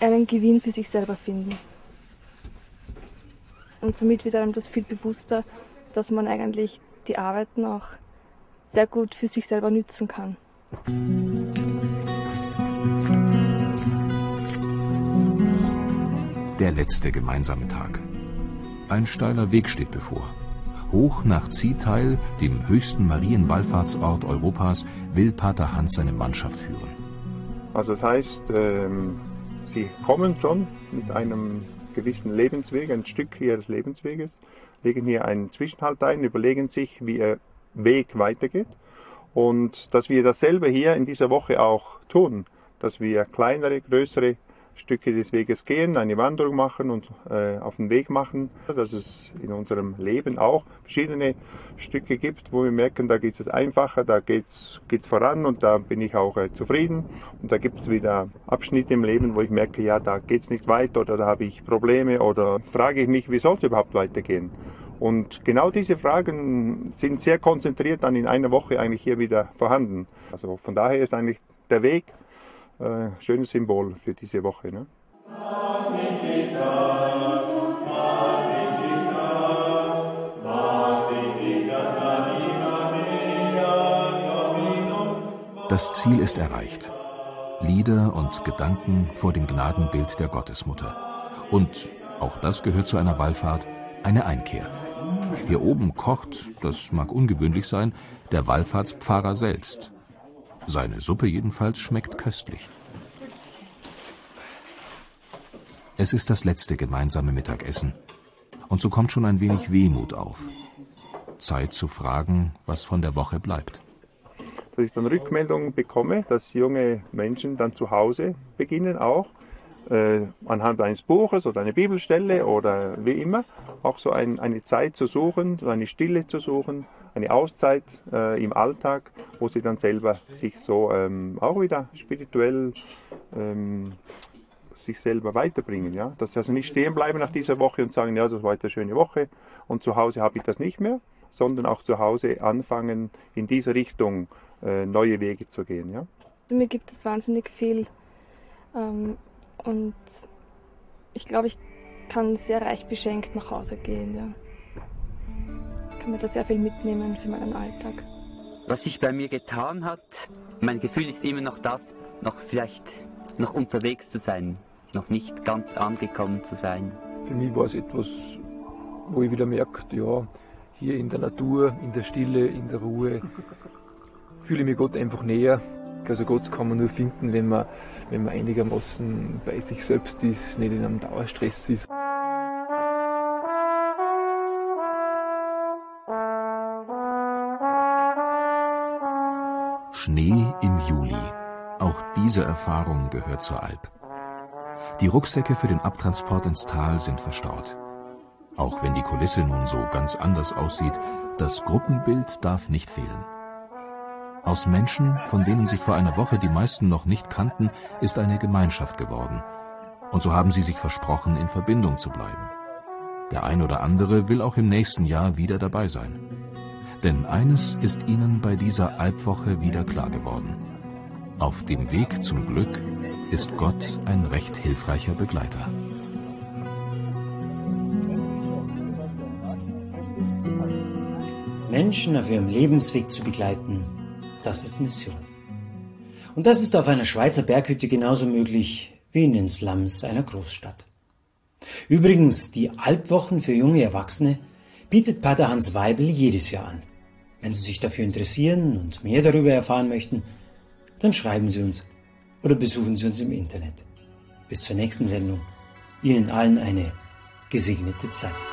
einen Gewinn für sich selber finden. Und somit wird einem das viel bewusster, dass man eigentlich die Arbeiten auch sehr gut für sich selber nützen kann. Der letzte gemeinsame Tag. Ein steiler Weg steht bevor. Hoch nach Zieteil, dem höchsten Marienwallfahrtsort Europas, will Pater Hans seine Mannschaft führen. Also das heißt, sie kommen schon mit einem gewissen Lebensweg, ein Stück ihres Lebensweges, legen hier einen Zwischenhalt ein, überlegen sich, wie ihr Weg weitergeht. Und dass wir dasselbe hier in dieser Woche auch tun, dass wir kleinere, größere Stücke des Weges gehen, eine Wanderung machen und auf den Weg machen, dass es in unserem Leben auch verschiedene Stücke gibt, wo wir merken, da geht es einfacher, da geht's voran und da bin ich auch zufrieden. Und da gibt es wieder Abschnitte im Leben, wo ich merke, ja, da geht es nicht weiter oder da habe ich Probleme oder frage ich mich, wie soll es überhaupt weitergehen? Und genau diese Fragen sind sehr konzentriert dann in einer Woche eigentlich hier wieder vorhanden. Also von daher ist eigentlich der Weg schönes Symbol für diese Woche. Ne? Das Ziel ist erreicht. Lieder und Gedanken vor dem Gnadenbild der Gottesmutter. Und, auch das gehört zu einer Wallfahrt, eine Einkehr. Hier oben kocht, das mag ungewöhnlich sein, der Wallfahrtspfarrer selbst. Seine Suppe jedenfalls schmeckt köstlich. Es ist das letzte gemeinsame Mittagessen. Und so kommt schon ein wenig Wehmut auf. Zeit zu fragen, was von der Woche bleibt. Dass ich dann Rückmeldungen bekomme, dass junge Menschen dann zu Hause beginnen auch, anhand eines Buches oder einer Bibelstelle oder wie immer, auch so eine Zeit zu suchen, so eine Stille zu suchen, eine Auszeit im Alltag, wo sie dann selber sich so auch wieder spirituell sich selber weiterbringen. Ja? Dass sie also nicht stehen bleiben nach dieser Woche und sagen, ja, das war eine schöne Woche und zu Hause habe ich das nicht mehr, sondern auch zu Hause anfangen, in diese Richtung neue Wege zu gehen. Ja? Mir gibt es wahnsinnig viel und ich glaube, ich kann sehr reich beschenkt nach Hause gehen. Ja. Ich kann mir da sehr viel mitnehmen für meinen Alltag. Was sich bei mir getan hat, mein Gefühl ist immer noch das, noch unterwegs zu sein, noch nicht ganz angekommen zu sein. Für mich war es etwas, wo ich wieder merke, ja, hier in der Natur, in der Stille, in der Ruhe, fühle ich mich Gott einfach näher. Also Gott kann man nur finden, wenn man einigermaßen bei sich selbst ist, nicht in einem Dauerstress ist. Schnee im Juli. Auch diese Erfahrung gehört zur Alp. Die Rucksäcke für den Abtransport ins Tal sind verstaut. Auch wenn die Kulisse nun so ganz anders aussieht, das Gruppenbild darf nicht fehlen. Aus Menschen, von denen sich vor einer Woche die meisten noch nicht kannten, ist eine Gemeinschaft geworden. Und so haben sie sich versprochen, in Verbindung zu bleiben. Der ein oder andere will auch im nächsten Jahr wieder dabei sein. Denn eines ist ihnen bei dieser Alpwoche wieder klar geworden. Auf dem Weg zum Glück ist Gott ein recht hilfreicher Begleiter. Menschen auf ihrem Lebensweg zu begleiten, das ist Mission. Und das ist auf einer Schweizer Berghütte genauso möglich wie in den Slums einer Großstadt. Übrigens, die Alpwochen für junge Erwachsene bietet Pater Hans Weibel jedes Jahr an. Wenn Sie sich dafür interessieren und mehr darüber erfahren möchten, dann schreiben Sie uns oder besuchen Sie uns im Internet. Bis zur nächsten Sendung. Ihnen allen eine gesegnete Zeit.